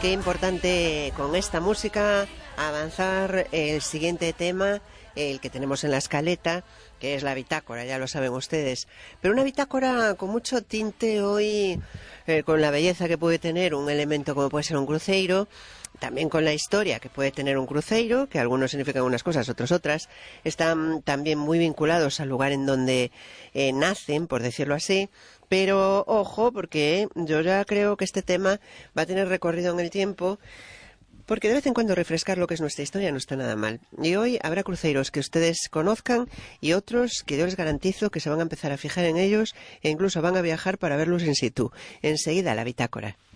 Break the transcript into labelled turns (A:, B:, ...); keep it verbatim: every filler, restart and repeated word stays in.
A: qué importante con esta música avanzar el siguiente tema, el que tenemos en la escaleta, que es la bitácora, ya lo saben ustedes. Pero una bitácora con mucho tinte hoy, eh, con la belleza que puede tener un elemento como puede ser un cruceiro, también con la historia que puede tener un cruceiro, que algunos significan unas cosas, otros otras. Están también muy vinculados al lugar en donde eh, nacen, por decirlo así. Pero ojo, porque yo ya creo que este tema va a tener recorrido en el tiempo, porque de vez en cuando refrescar lo que es nuestra historia no está nada mal. Y hoy habrá cruceros que ustedes conozcan y otros que yo les garantizo que se van a empezar a fijar en ellos e incluso van a viajar para verlos in situ. Enseguida la bitácora.